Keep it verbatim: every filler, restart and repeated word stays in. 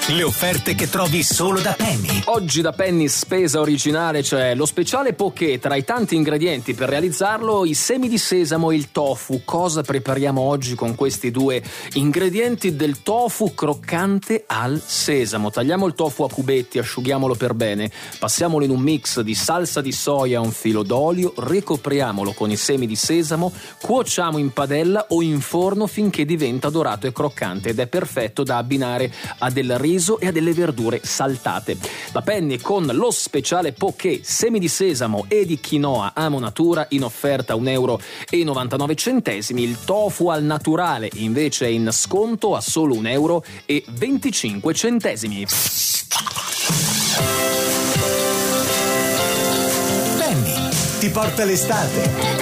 Le offerte che trovi solo da Penny. Oggi da Penny Spesa Originale c'è lo speciale poké. Tra i tanti ingredienti per realizzarlo, i semi di sesamo e il tofu. Cosa prepariamo oggi con questi due ingredienti? Del tofu croccante al sesamo. Tagliamo il tofu a cubetti, asciughiamolo per bene, passiamolo in un mix di salsa di soia e un filo d'olio, ricopriamolo con i semi di sesamo, cuociamo in padella o in forno finché diventa dorato e croccante ed è perfetto da abbinare a del riso e a delle verdure saltate. La Penny con lo speciale poké, semi di sesamo e di quinoa Amo Natura in offerta un euro e novantanove centesimi. Il tofu al naturale invece è in sconto a solo un euro e venticinque centesimi. Penny ti porta l'estate.